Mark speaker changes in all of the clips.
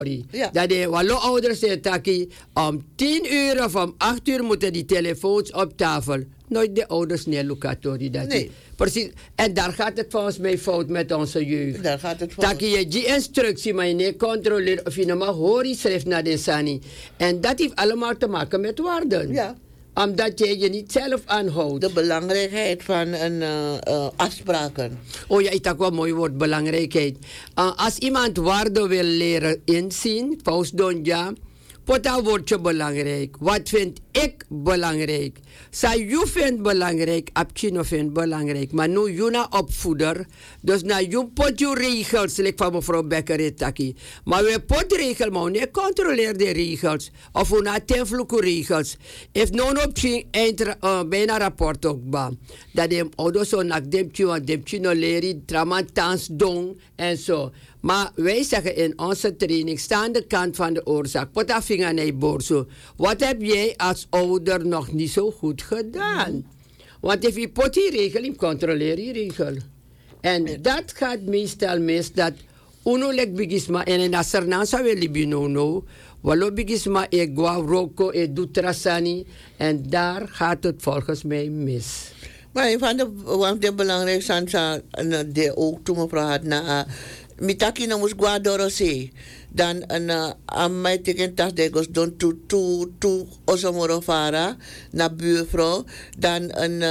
Speaker 1: Ja.
Speaker 2: Dat de wallo ouders zeggen taki om 10 uur of om 8 uur moeten die telefoons op tafel. Nooit de ouders neer locatori dat.
Speaker 1: Nee.
Speaker 2: Precies. En daar gaat het volgens mij fout met onze jeugd.
Speaker 1: Daar gaat het fout.
Speaker 2: Taki je die instructie maar je niet controleert of je nou maar hoor schrijft naar de sani. En dat heeft allemaal te maken met waarden.
Speaker 1: Ja.
Speaker 2: Omdat je je niet zelf aanhoudt.
Speaker 1: De belangrijkheid van een afspraken.
Speaker 2: Oh ja, ik dacht wel een mooi woord, belangrijkheid. Als iemand waarde wil leren inzien, Paus Donja, wat dat woordje belangrijk? Wat vind ik belangrijk? Zij je vindt belangrijk, Abchino vindt belangrijk. Maar nu je na opvoeder, dus na je pot je regels, like van mevrouw Becker taki. Maar we pot regel, maar niet controleer de regels. Of we na tenvloeke regels. If non optie bijna rapport ook ba. Dat de ouders zo nak demtje, want demtje no leren, tramantans doen en zo. Maar wij zeggen in onze training, sta aan de kant van de oorzaak. Pot af vinger naar je borso. Wat heb jij als ouder nog niet zo goed gedaan? Want als je pot die regel, je controleer die regel. En dat gaat meestal mis dat uno lek bigisma en in asernansa we libino no. Wallo bigisma e gua roko e dutrasani. En daar gaat het volgens mij mis.
Speaker 1: Maar een van de belangrijkste zaken, die ook toen mevrouw had na mitaki na mus guadoro se dan een amai teken tas de gos don tu osomoro fara na buurvrouw dan een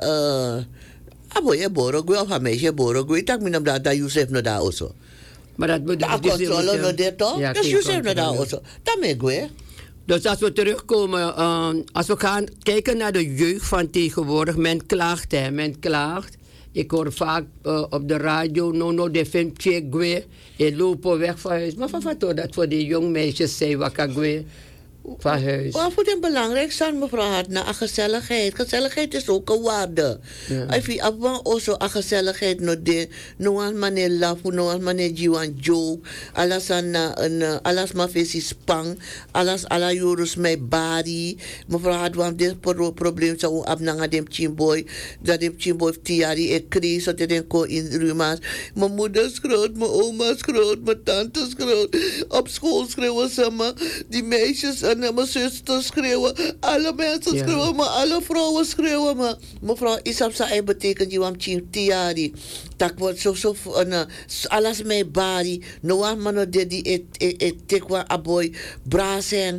Speaker 1: aboye borogwe of meisje borogwe tak minam da Yusuf no da oso.
Speaker 2: Maar dat bedoel
Speaker 1: ik. Dat controle no de toch?
Speaker 2: Ja,
Speaker 1: dat Yusuf no da oso. Dat me.
Speaker 2: Dus als we terugkomen, als we gaan kijken naar de jeugd van tegenwoordig, men klaagt, hè, men klaagt. Ik hoor vaak op de radio, no, de film Tjegwe, en lopen weg van huis. Maar wat dat voor die jong meisjes zijn, wakagwe, van huis.
Speaker 1: Wat voor het belangrijkste aan mevrouw had, na gezelligheid. Gezelligheid is ook een waarde. Als je also een gezelligheid no aan mane lafu, no aan mane jiwan joke, alles alles maar visi spang, alles ala jurus mij bari. Mevrouw had want dit probleem zo op na dem chimboy, dat dem chimboy tiari e kri, zo te den ko in rumas. Mijn moeder is groot, mijn oma is groot, mijn tante is groot. Op school schreeuwen ze maar die meisjes en mijn zusters schreeuwen. Alle mensen schreeuwen, maar alle vrouwen schreeuwen. Maar mevrouw Isabsa, hij betekent je want tiari. Dat wordt zo alles mij bari. No one man die tekwa aboy brazen.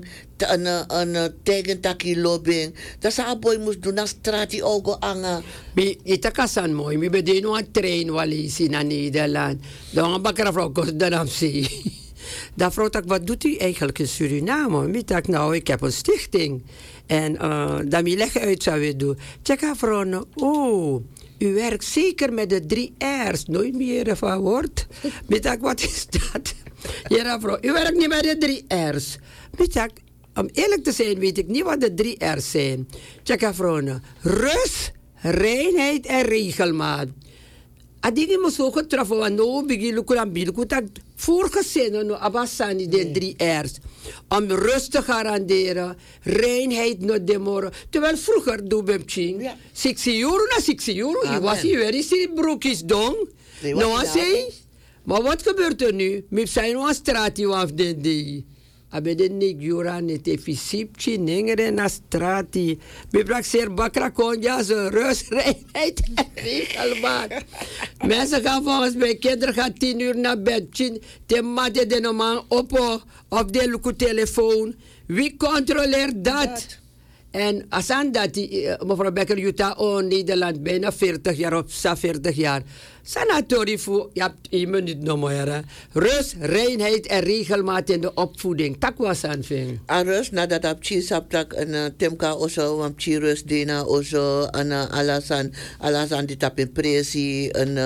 Speaker 1: Een tegen taki lobbying. Dat is een boy moest doen naar straat ogo anga.
Speaker 2: Itakasan mooi. Mi beden nu aan train walisi naar Nederland. Dan een bakker vrouw kost dan am zie. Dat vrouw tak, wat doet u eigenlijk in Suriname? Mi tak nou, ik heb een stichting. En dat mi leggen uit zou we doen. Check haar vrouw, oh. U werkt zeker met de 3 R's. Nooit meer van woord. Mi tak, wat is dat? Ja, vrouw, u werkt niet met de 3 R's. Mi tak, om eerlijk te zijn weet ik niet wat de 3 R's zijn. Check vrouwen. Rust, reinheid en regelmaat. Adigi mo so getroffen want no bigi lukulan bilkutak voorgezinnen no abasani de 3 R's. Om rust te garanderen, reinheid no demoro. Terwijl vroeger doe ik ching. 6 euro na 6 euro. Je was hier weer eens broekjes dong. No say. Maar wat gebeurt er nu? Met zijn een straat die af de day. Abede nik jura net efficiënt nengere na strati. Me brak zeer bakra konja zo rust reinheid en regelmaat. Mensen gaan volgens mij, kinderen gaan 10 uur naar bed. Te matte de normaal op de luku telefoon. Wie controleert dat? En als aan dat, mevrouw Becker, Utah, Nederland, bijna 40 jaar of 40 jaar. Sanatorium voor, je hebt 1 minuut nog maar. Rust, reinheid en regelmaat in de opvoeding. Dat was aan ving.
Speaker 1: En rust, nadat je saptak en temka ozo, want je rust dina ozo, en alasan die tap in pressie, en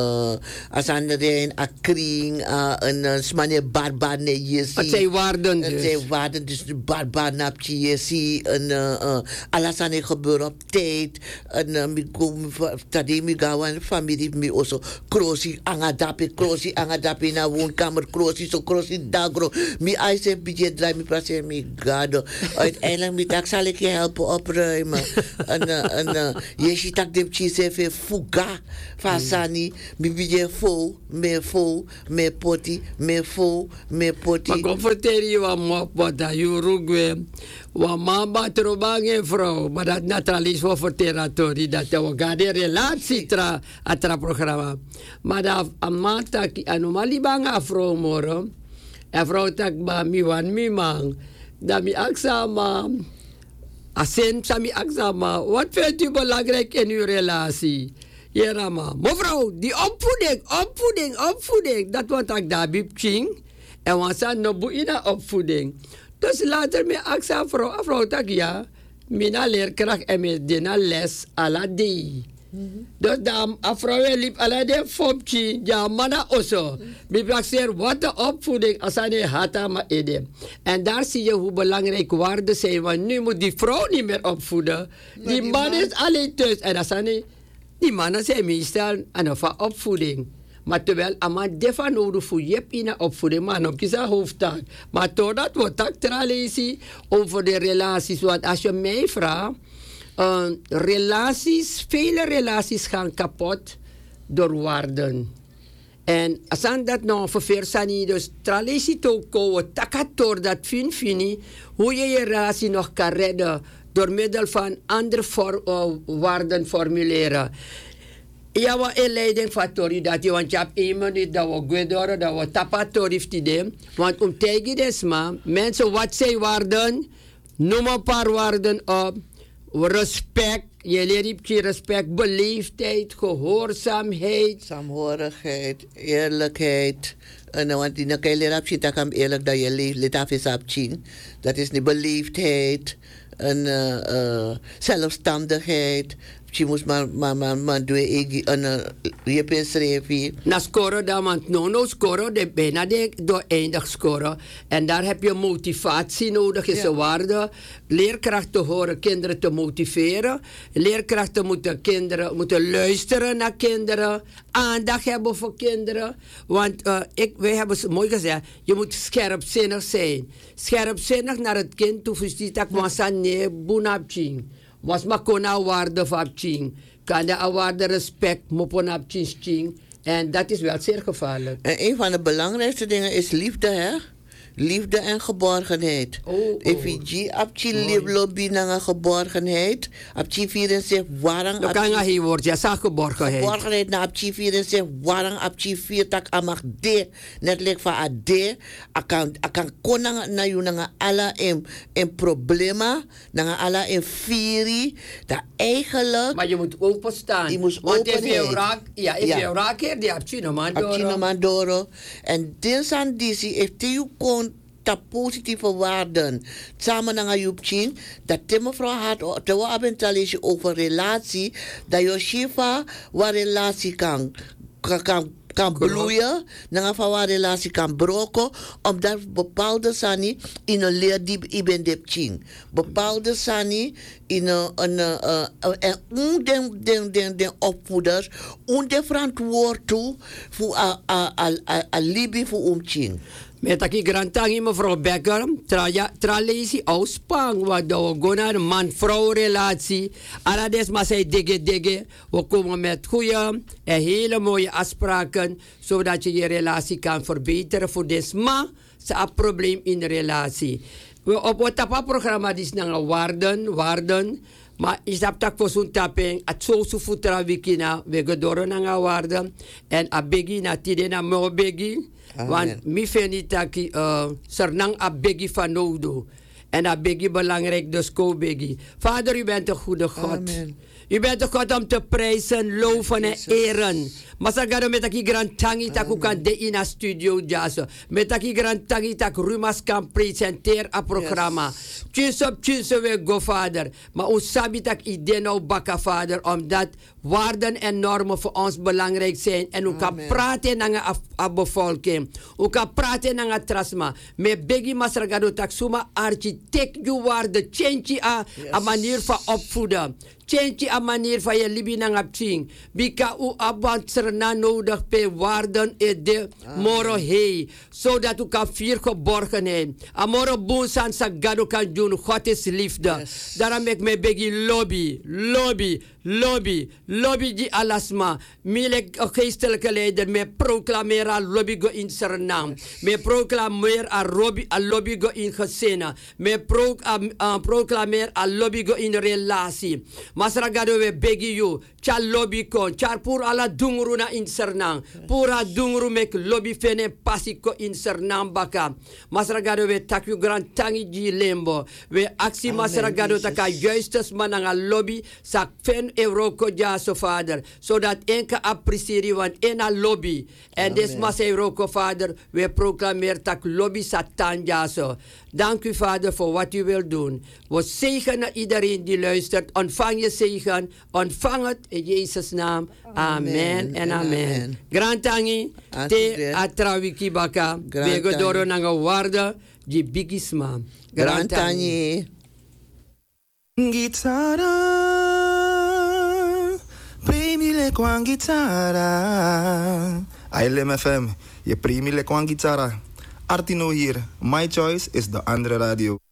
Speaker 1: asan rein, a kring, en smanje barbar ne yesi.
Speaker 2: Het zijn waarden dus.
Speaker 1: Het zijn waarden, dus barbar nap je yesi, en alasan gebeuren op tijd, en mi gawan familie mi ozo oso krosi angadapi na woonkamer krosi so krosi dagro. Mi aise beetje draai mi praten mi gado. Uiteindelijk mi tak zal ik je helpen opruimen. En je ziet dat de cheese even fuga fasani mi beetje vol me poti.
Speaker 2: Maar comforteer je wat mop dat je rugwe. Wa mama trobange vrouw, maar dat naturalisme voor verteratori dat we gaan de relatie tra programma. Maar dat amata ki anomali banga vrouw moro. En vrouw tak ba mi wan mi mang. Dat mi aksama asen sami aksama. Wat vindt u belangrijk in uw relatie? Ja, Rama. Mevrouw, die opvoeding. Dat wordt ook daar bipching. En we zijn nog boeien opvoeding. Dus later me aksa vrouw tak ja. Mina leerkracht en me dina les ala die. Dus dan vrouw liep ala de fopchi. Ja, mana oso. Bipakseer wat de opvoeding als hij hata ma ede. En daar zie je hoe belangrijk waarden zijn. Want nu moet die vrouw niet meer opvoeden. Die man is alleen thuis. En dat zijn die mannen zijn meestal aan van opvoeding. Maar terwijl ama defa nodig voor je in de opvoeding, maar op je hoofdtaak. Maar totdat we tak tralezen over de relaties. Want als je mij vraagt, vele relaties gaan kapot door waarden. En als aan dat nog verversani, dus tralezen toko, takator dat fini, hoe je relatie nog kan redden door middel van andere waarden formuleren. Ja, wat inleiding van Tori dat je, want je hebt 1 minuut dat we guedoro, dat we tapatori heeft. Want om tegen desma, mensen, wat zijn waarden? Noem een paar waarden op. Respect, je leert je respect, beleefdheid, gehoorzaamheid.
Speaker 1: Saamhorigheid, eerlijkheid. Want die kan je leren zien, dat kan eerlijk dat je leeft af is op zien. Dat is de beleefdheid en zelfstandigheid. Je moest maar doen je pensreefie.
Speaker 2: Na scoren dan, want no scoren, de bijna door eindig scoren. En daar heb je motivatie nodig, is een waarde. Leerkrachten horen kinderen te motiveren. Leerkrachten moeten luisteren naar kinderen. Aandacht hebben voor kinderen. Want wij hebben mooi gezegd, je moet scherpzinnig zijn. Scherpzinnig naar het kind toe, dus die tak masane bunapching. Was maar kona waarde van ching. Kan de waarde respect moponap ching. En dat is wel zeer gevaarlijk.
Speaker 1: En een van de belangrijkste dingen is liefde, hè? Liefde en geborgenheid. If apchi lobby naar geborgenheid, apchi vieren zich warang.
Speaker 2: Dat kan je hier worden, ja, zag geborgenheid.
Speaker 1: Geborgenheid na apchi vieren zich warang, apchi vier tak amag de, net lik van ade, akan konang na yu na ala in problema, na ala in firi, dat eigenlijk.
Speaker 2: Maar je moet openstaan.
Speaker 1: Je moet
Speaker 2: openheid. If je raakt, die apchi no
Speaker 1: mandoro. En dinsan disi, if you kon ta positieve waarden samen naar Joepchin, dat de mevrouw had te waarbij over relatie, dat je shifa waar relatie kan bloeien, dan waar relatie kan broken, omdat bepaalde sani in een leerdiep ibendepchin, bepaalde sani in den opvoeders, de verantwoord toe voor a libi voor omchin.
Speaker 2: Met die grantangi mevrouw Becker, tralesi auspang, wat we gaan naar een man-vrouw relatie. Allades maar zij digge. We komen met goede en hele mooie afspraken, zodat je relatie kan verbeteren voor desma. Ze een probleem in de relatie. We op het tapprogramma is naar waarden. Maar is dat tak voor zo'n tapping, het zo futra wikina, we gaan door naar waarden. En a begi na tide na mo begi. Want mi vind dat sernang a begi van nodo. En a begi belangrijk, dus ko begi. Vader, u bent een goede God.
Speaker 1: Amen.
Speaker 2: U bent een God om te prijzen, loven en eren. Maar sa gado met aki grand tangi tak kan de in a studio jazz. Met aki grand tangi tak rumas kan presenteren a programma. Tjus we go vader. Maar ons sabi tak idee nou baka vader, omdat waarden en normen voor ons belangrijk zijn. En u kan praten naar a bevolking. U kan praten naar a trasma. Met begi masra gado tak suma architect je waarde change a manier van opvoeden. change a manier van je libi nang apching. Bika u abantserna nodig pe waarden e de moro hei. Zodat u kan vier geborgen heen. Amoro boensan sa gado kan doen. God is liefde.
Speaker 1: Yes.
Speaker 2: Daarom ik me begi lobby die alasma. Mile geestelijke leider. Me proclamera lobby go in Suriname. Me proclameer a lobby go in gezinnen. Me proclameer a lobby go in relatie. Masra gado we begi you. Cha lobby kon. Char pur ala dungru na in Suriname. Pura dungru mek lobby fene pasiko in Suriname baka. Masra gado we tak you grand tangi di lembo. We actie masra gado taka juistes mananga lobby sak fen euro ko jaso vader. Zodat enke appreciëren want ena lobby. En des mas euro ko vader. We proclameer tak lobby satan jaso. Dank u vader voor wat u wilt doen. We zegenen iedereen die luistert. Ontvang je zegen. Ontvang het in Jezus naam. Amen en amen. Grantangi. Te atrawiki baka. Bego doro nanga warda. Die bigisma. Grantangi.
Speaker 3: Gitara, premile kwang gitara. ILM FM, je premile kwang gitara. Artino hier, my choice is de andere radio.